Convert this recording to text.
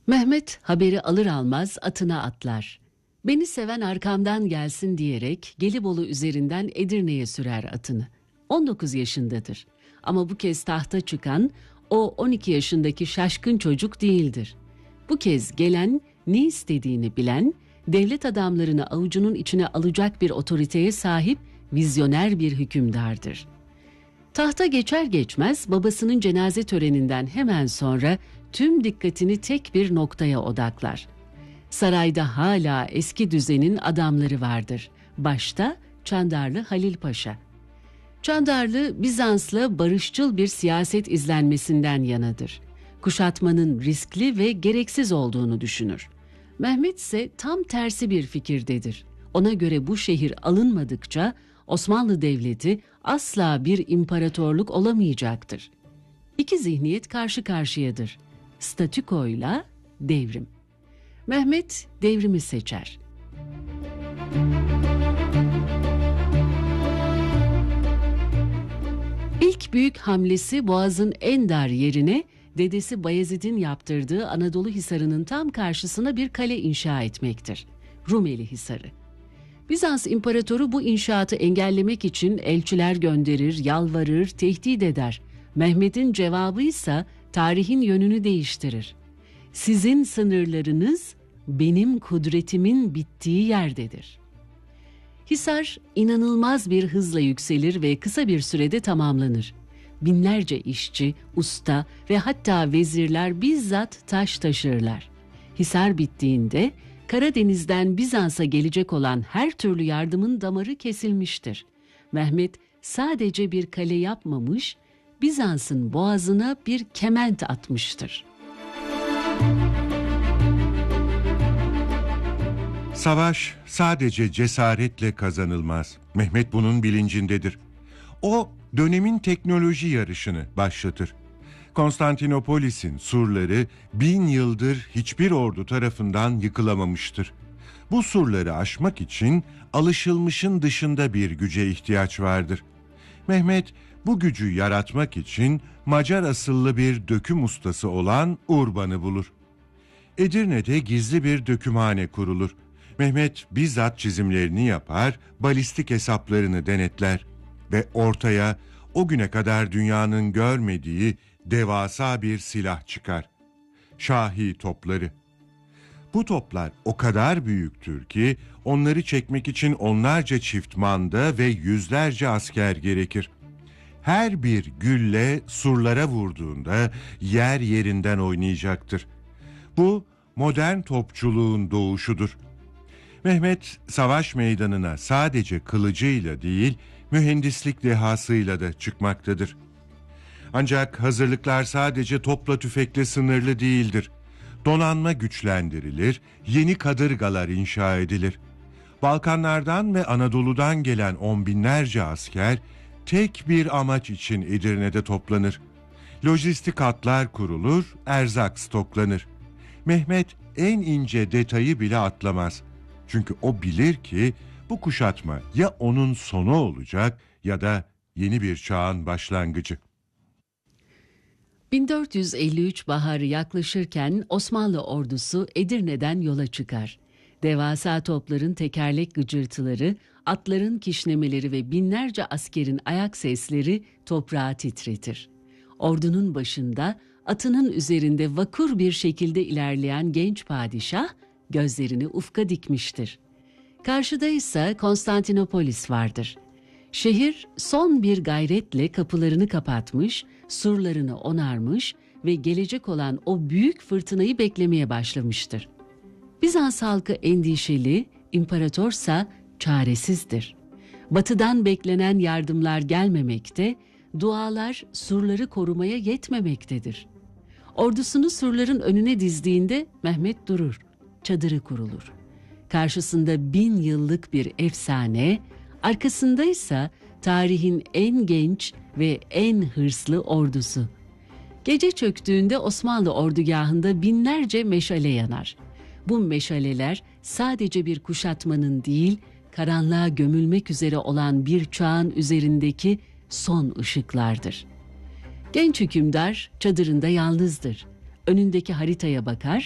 Mehmet haberi alır almaz atına atlar. Beni seven arkamdan gelsin diyerek Gelibolu üzerinden Edirne'ye sürer atını. 19 yaşındadır. Ama bu kez tahta çıkan o 12 yaşındaki şaşkın çocuk değildir. Bu kez gelen, ne istediğini bilen, devlet adamlarını avucunun içine alacak bir otoriteye sahip vizyoner bir hükümdardır. Tahta geçer geçmez babasının cenaze töreninden hemen sonra tüm dikkatini tek bir noktaya odaklar. Sarayda hala eski düzenin adamları vardır. Başta Çandarlı Halil Paşa. Çandarlı, Bizans'la barışçıl bir siyaset izlenmesinden yanadır. Kuşatmanın riskli ve gereksiz olduğunu düşünür. Mehmet ise tam tersi bir fikirdedir. Ona göre bu şehir alınmadıkça Osmanlı Devleti asla bir imparatorluk olamayacaktır. İki zihniyet karşı karşıyadır. Statükoyla devrim. Mehmet devrimi seçer. İlk büyük hamlesi Boğaz'ın en dar yerine dedesi Bayezid'in yaptırdığı Anadolu Hisarı'nın tam karşısına bir kale inşa etmektir. Rumeli Hisarı. Bizans İmparatoru bu inşaatı engellemek için elçiler gönderir, yalvarır, tehdit eder. Mehmet'in cevabı ise tarihin yönünü değiştirir. Sizin sınırlarınız benim kudretimin bittiği yerdedir. Hisar inanılmaz bir hızla yükselir ve kısa bir sürede tamamlanır. Binlerce işçi, usta ve hatta vezirler bizzat taş taşırlar. Hisar bittiğinde Karadeniz'den Bizans'a gelecek olan her türlü yardımın damarı kesilmiştir. Mehmet sadece bir kale yapmamış, Bizans'ın boğazına bir kement atmıştır. Savaş sadece cesaretle kazanılmaz. Mehmet bunun bilincindedir. O dönemin teknoloji yarışını başlatır. Konstantinopolis'in surları 1000 yıldır hiçbir ordu tarafından yıkılamamıştır. Bu surları aşmak için alışılmışın dışında bir güce ihtiyaç vardır. Mehmet bu gücü yaratmak için Macar asıllı bir döküm ustası olan Urban'ı bulur. Edirne'de gizli bir dökümhane kurulur. Mehmet bizzat çizimlerini yapar, balistik hesaplarını denetler ve ortaya o güne kadar dünyanın görmediği devasa bir silah çıkar. Şahi topları. Bu toplar o kadar büyüktür ki onları çekmek için onlarca çift manda ve yüzlerce asker gerekir. Her bir gülle surlara vurduğunda yer yerinden oynayacaktır. Bu modern topçuluğun doğuşudur. Mehmet savaş meydanına sadece kılıcıyla değil, mühendislik dehasıyla da çıkmaktadır. Ancak hazırlıklar sadece topla tüfekle sınırlı değildir. Donanma güçlendirilir, yeni kadırgalar inşa edilir. Balkanlardan ve Anadolu'dan gelen on binlerce asker tek bir amaç için Edirne'de toplanır. Lojistik hatlar kurulur, erzak stoklanır. Mehmet en ince detayı bile atlamaz. Çünkü o bilir ki bu kuşatma ya onun sonu olacak ya da yeni bir çağın başlangıcı. 1453 baharı yaklaşırken Osmanlı ordusu Edirne'den yola çıkar. Devasa topların tekerlek gıcırtıları, atların kişnemeleri ve binlerce askerin ayak sesleri toprağı titretir. Ordunun başında atının üzerinde vakur bir şekilde ilerleyen genç padişah gözlerini ufka dikmiştir. Karşıda ise Konstantinopolis vardır. Şehir son bir gayretle kapılarını kapatmış, surlarını onarmış ve gelecek olan o büyük fırtınayı beklemeye başlamıştır. Bizans halkı endişeli, imparatorsa çaresizdir. Batıdan beklenen yardımlar gelmemekte, dualar surları korumaya yetmemektedir. Ordusunu surların önüne dizdiğinde Mehmet durur, çadırı kurulur. Karşısında 1000 yıllık bir efsane, arkasında ise tarihin en genç ve en hırslı ordusu. Gece çöktüğünde Osmanlı ordugahında binlerce meşale yanar. Bu meşaleler sadece bir kuşatmanın değil, karanlığa gömülmek üzere olan bir çağın üzerindeki son ışıklardır. Genç hükümdar çadırında yalnızdır. Önündeki haritaya bakar,